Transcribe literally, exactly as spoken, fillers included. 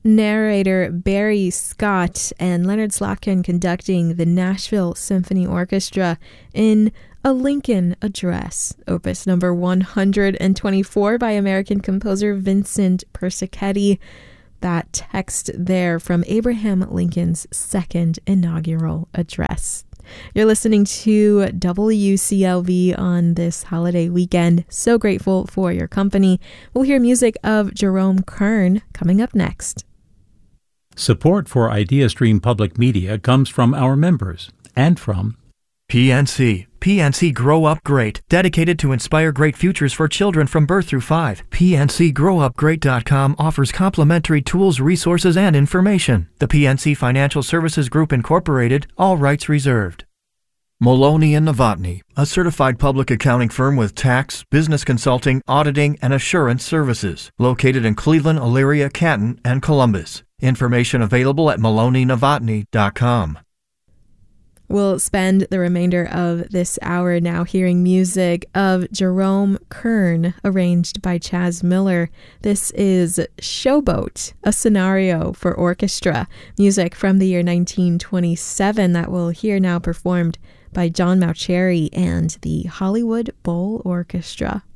narrator Barry Scott and Leonard Slotkin conducting the Nashville Symphony Orchestra in A Lincoln Address, opus number one hundred twenty-four by American composer Vincent Persichetti. That text there from Abraham Lincoln's second inaugural address. You're listening to W C L V on this holiday weekend. So grateful for your company. We'll hear music of Jerome Kern coming up next. Support for IdeaStream Public Media comes from our members and from P N C. P N C Grow Up Great, dedicated to inspire great futures for children from birth through five. P N C grow up great dot com offers complimentary tools, resources, and information. The P N C Financial Services Group Incorporated, all rights reserved. Maloney and Novotny, a certified public accounting firm with tax, business consulting, auditing, and assurance services, located in Cleveland, Elyria, Canton, and Columbus. Information available at maloney novotny dot com. We'll spend the remainder of this hour now hearing music of Jerome Kern, arranged by Chas Miller. This is Showboat, a scenario for orchestra, music from the year nineteen twenty-seven that we'll hear now performed by John Mauceri and the Hollywood Bowl Orchestra.